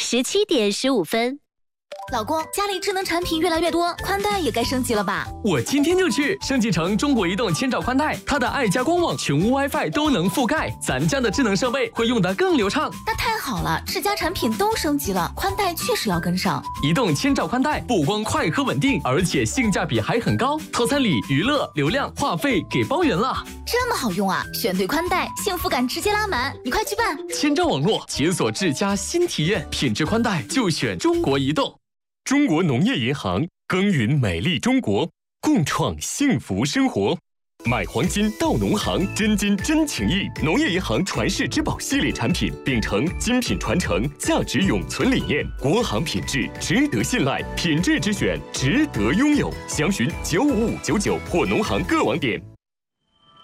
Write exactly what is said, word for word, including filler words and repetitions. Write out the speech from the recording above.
十七点十五分。 老公，家里智能产品越来越多，宽带也该升级了吧？ 我今天就去升级成中国移动千兆宽带，它的爱家光网、全屋 WiFi 都能覆盖，咱家的智能设备会用得更流畅。 那太好了，智家产品都升级了，宽带确实要跟上。 移动千兆宽带不光快和稳定，而且性价比还很高，套餐里娱乐、流量、话费给包圆了。 这么好用啊！选对宽带，幸福感直接拉满，你快去办！ 千兆网络解锁智家新体验，品质宽带就选中国移动。 中国农业银行耕耘美丽中国，共创幸福生活。买黄金到农行，真金真情谊。农业银行传世之宝系列产品，秉承精品传承、价值永存理念，国行品质值得信赖，品质之选值得拥有。详询九五五九九或农行各网点。